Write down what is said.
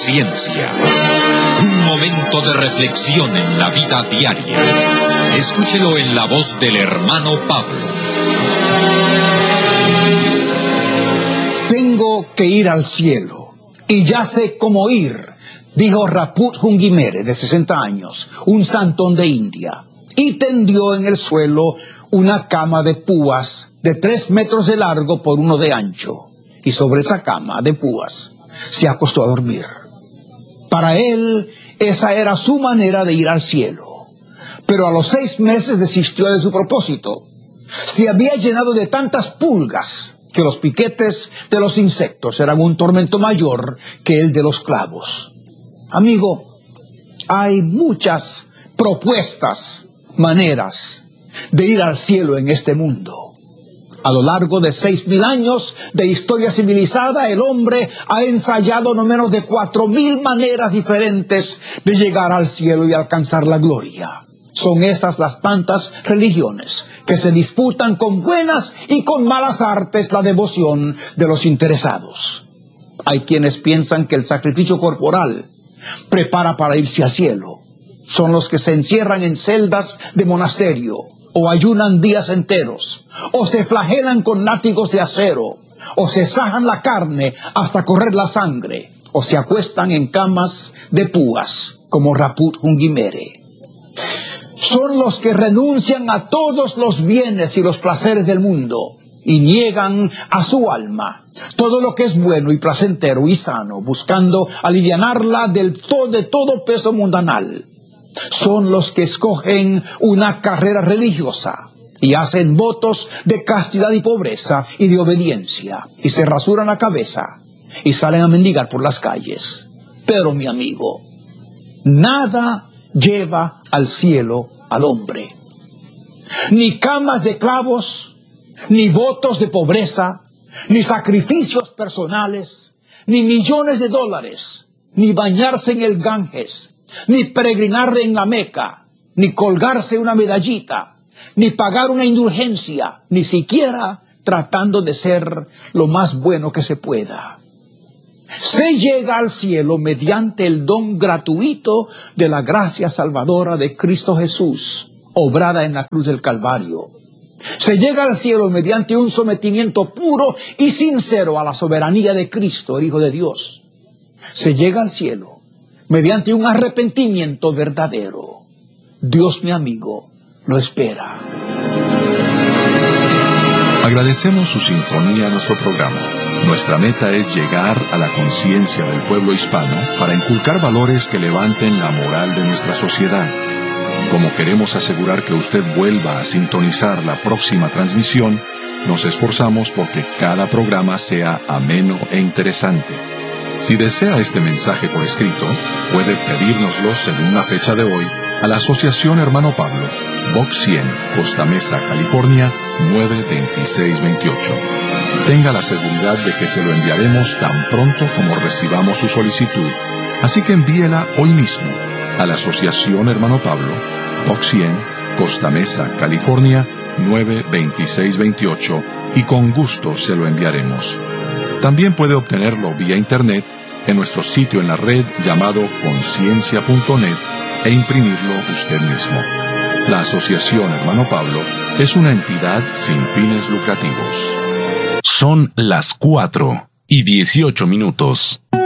Ciencia. Un momento de reflexión en la vida diaria. Escúchelo en la voz del hermano Pablo. Tengo que ir al cielo y ya sé cómo ir, dijo Raput Jungimere, de 60 años, un santón de India, y tendió en el suelo una cama de púas de 3 metros de largo por 1 de ancho, y sobre esa cama de púas se acostó a dormir. Para él, esa era su manera de ir al cielo. Pero a los 6 meses desistió de su propósito. Se había llenado de tantas pulgas que los piquetes de los insectos eran un tormento mayor que el de los clavos. Amigo, hay muchas propuestas, maneras de ir al cielo en este mundo. A lo largo de 6.000 años de historia civilizada, el hombre ha ensayado no menos de 4.000 maneras diferentes de llegar al cielo y alcanzar la gloria. Son esas las tantas religiones que se disputan con buenas y con malas artes la devoción de los interesados. Hay quienes piensan que el sacrificio corporal prepara para irse al cielo. Son los que se encierran en celdas de monasterio, o ayunan días enteros, o se flagelan con látigos de acero, o se sajan la carne hasta correr la sangre, o se acuestan en camas de púas, como Raput Jungimere. Son los que renuncian a todos los bienes y los placeres del mundo, y niegan a su alma todo lo que es bueno y placentero y sano, buscando alivianarla de todo peso mundanal. Son los que escogen una carrera religiosa y hacen votos de castidad y pobreza y de obediencia, y se rasuran la cabeza y salen a mendigar por las calles. Pero, mi amigo, nada lleva al cielo al hombre. Ni camas de clavos, ni votos de pobreza, ni sacrificios personales, ni millones de dólares, ni bañarse en el Ganges, ni peregrinar en la Meca, ni colgarse una medallita, ni pagar una indulgencia, ni siquiera tratando de ser lo más bueno que se pueda. Se llega al cielo mediante el don gratuito de la gracia salvadora de Cristo Jesús, obrada en la cruz del Calvario. Se llega al cielo mediante un sometimiento puro y sincero a la soberanía de Cristo, el Hijo de Dios. Se llega al cielo mediante un arrepentimiento verdadero. Dios, mi amigo, lo espera. Agradecemos su sintonía a nuestro programa. Nuestra meta es llegar a la conciencia del pueblo hispano para inculcar valores que levanten la moral de nuestra sociedad. Como queremos asegurar que usted vuelva a sintonizar la próxima transmisión, nos esforzamos porque cada programa sea ameno e interesante. Si desea este mensaje por escrito, puede pedírnoslo según la fecha de hoy a la Asociación Hermano Pablo, Box 100, Costa Mesa, California, 92628. Tenga la seguridad de que se lo enviaremos tan pronto como recibamos su solicitud, así que envíela hoy mismo a la Asociación Hermano Pablo, Box 100, Costa Mesa, California, 92628, y con gusto se lo enviaremos. También puede obtenerlo vía internet en nuestro sitio en la red llamado conciencia.net e imprimirlo usted mismo. La Asociación Hermano Pablo es una entidad sin fines lucrativos. Son las 4:18.